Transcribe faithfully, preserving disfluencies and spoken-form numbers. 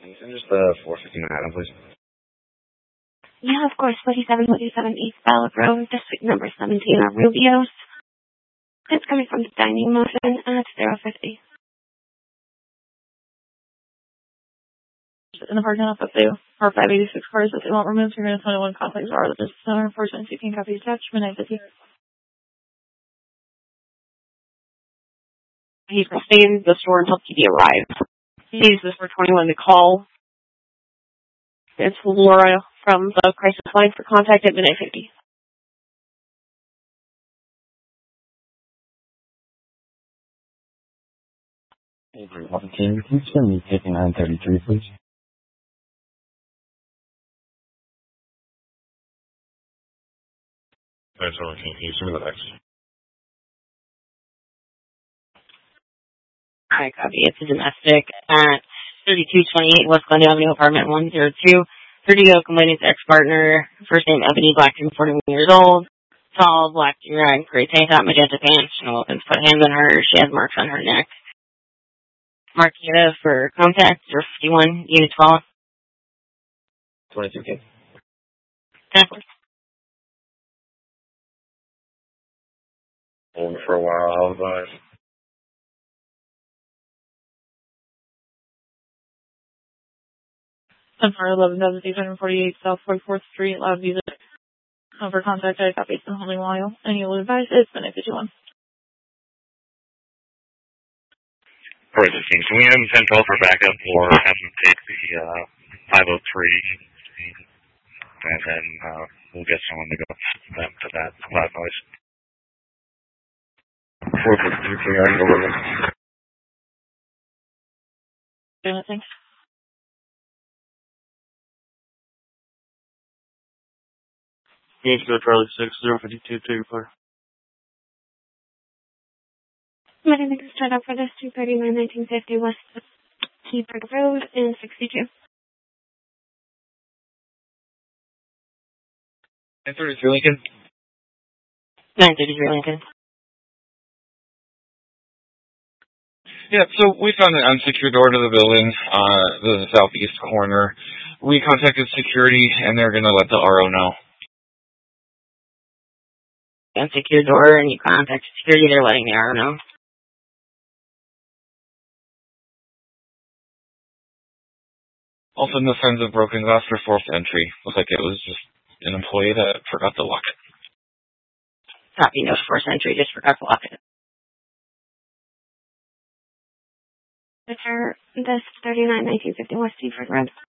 Can you send just the four fifty-nine item, please? Yeah, of course. forty-seven twenty-seven East Ballard Road, district number seventeen are Rubio's. It's coming from the dining motion at zero fifty. In the parking lot that they are five eighty-six cars that they won't remove. You're going to twenty-one contacts are the business owner. Unfortunately, seeking copies attachment. I fifty. He's going to stay in the store until T V arrives. He needs this for twenty-one to call. It's Laura from the crisis line for contact at midnight fifty. Hey, can you send me fifty-nine thirty-three, please? That's all. Can you send me the next? I copy. It's a domestic at thirty-two twenty-eight West Glendale Avenue, apartment one oh two. thirty-year complaining ex-partner. First name Ebony Blackton, forty-one years old. Tall, black rag, gray tank top, magenta pants, no weapons put hands on her. She has marks on her neck. Marquita for contact, zero fifty-one, unit twelve. twenty-two K. Exactly. Hold for a while, I'll advise. ten for eleven thousand eight hundred forty-eight South forty-fourth Street, loud music. Over contact, I got based on holding while. And you'll advise it's minute fifty-one. Alright, fifteen. Can we have ten twelve for backup or have them take the uh, five oh three and then uh, we'll get someone to go to that, to that loud noise. four fifty-two K, I can go with it. Anything? You need to go to Charlie six, zero fifty-two, to your player. My name is start up for this two thirty-nine nineteen fifty West Keyford Road in sixty-two. nine thirty-three Lincoln. nine thirty-three Lincoln. Yeah, so we found an unsecured door to the building, uh, the southeast corner. We contacted security, and they're going to let the R O know. Unsecured door, and you contact security, they're letting the R O know. Also, no signs of broken glass for fourth entry. Looks like it was just an employee that forgot to lock it. Copy, no fourth entry, just forgot to lock it. This thirty-nine nineteen fifty West Seaford Road.